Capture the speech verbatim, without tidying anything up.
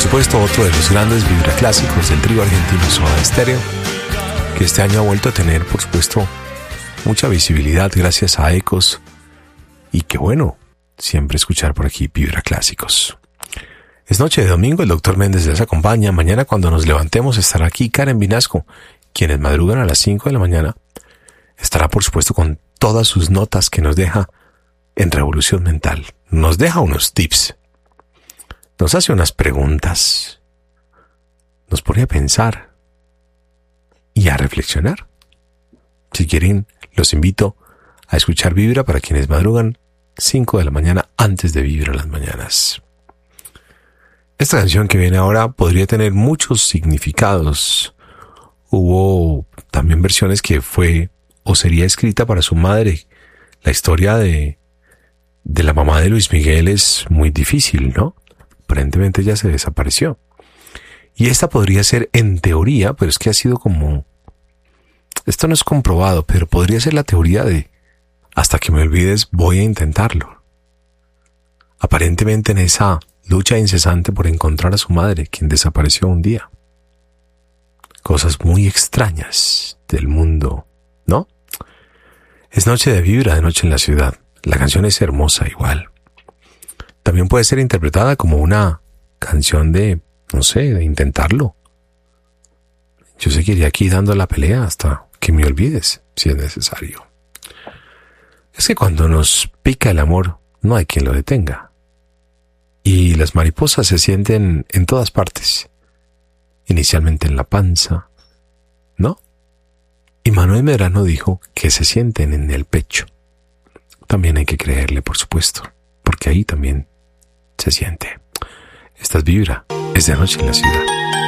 supuesto, otro de los grandes vibraclásicos del trío argentino Soda Stereo, que este año ha vuelto a tener, por supuesto, mucha visibilidad gracias a ecos, y que bueno, siempre escuchar por aquí vibraclásicos. Es noche de domingo, el doctor Méndez les acompaña. Mañana cuando nos levantemos estará aquí Karen Vinasco, quienes madrugan a las cinco de la mañana. Estará, por supuesto, con todas sus notas que nos deja en Revolución Mental. Nos deja unos tips. Nos hace unas preguntas. Nos pone a pensar y a reflexionar. Si quieren, los invito a escuchar Vibra para quienes madrugan cinco de la mañana antes de Vibra las mañanas. Esta canción que viene ahora podría tener muchos significados. Hubo también versiones que fue o sería escrita para su madre. La historia de, de la mamá de Luis Miguel es muy difícil, ¿no? Aparentemente ella se desapareció. Y esta podría ser en teoría, pero es que ha sido como... Esto no es comprobado, pero podría ser la teoría de hasta que me olvides voy a intentarlo. Aparentemente en esa lucha incesante por encontrar a su madre, quien desapareció un día. Cosas muy extrañas del mundo, ¿no? Es noche de Vibra, de noche en la ciudad. La canción es hermosa igual. También puede ser interpretada como una canción de, no sé, de intentarlo. Yo seguiría aquí dando la pelea hasta que me olvides, si es necesario. Es que cuando nos pica el amor, no hay quien lo detenga. Y las mariposas se sienten en todas partes. Inicialmente en la panza, ¿no? Y Manuel Medrano dijo que se sienten en el pecho. También hay que creerle, por supuesto, porque ahí también se siente. Esta es Vibra, es de noche en la ciudad.